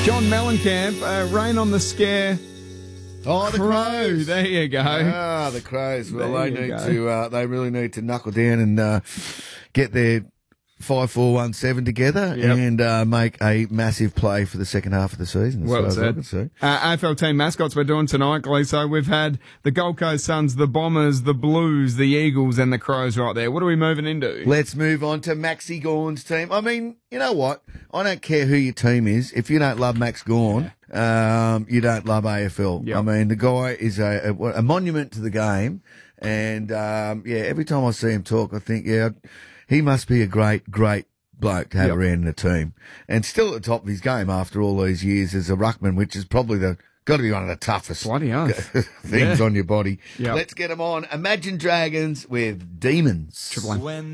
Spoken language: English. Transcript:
John Mellencamp, Rain on the Scare. Oh, the Crows. There you go. Ah, the Crows. Well, There they you need go. to. They really need to knuckle down and get their 5-4-1-7 together Yep. and make a massive play for the second half of the season. As Well far as I said. can see. AFL team mascots we're doing tonight, Gleeso. We've had the Gold Coast Suns, the Bombers, the Blues, the Eagles, and the Crows right there. What are we moving into? Let's move on to Maxi Gawn's team. I mean, you know what? I don't care who your team is. If you don't love Max Gawn, you don't love AFL. Yep. I mean, the guy is a monument to the game. And, every time I see him talk, I think, he must be a great, great bloke to have Yep. around in a team. And still at the top of his game after all these years as a ruckman, which is probably got to be one of the toughest Bloody oath. things on your body. Yep. Let's get them on. Imagine Dragons with Demons. Triple M. When